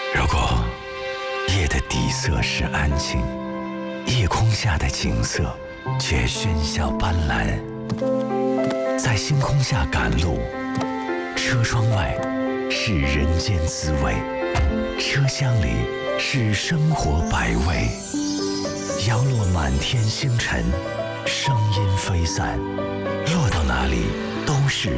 如果夜的底色是安静，夜空下的景色却喧嚣斑斓。在星空下赶路，车窗外是人间滋味，车厢里是生活百味。摇落满天星辰，声音飞散，落到哪里都是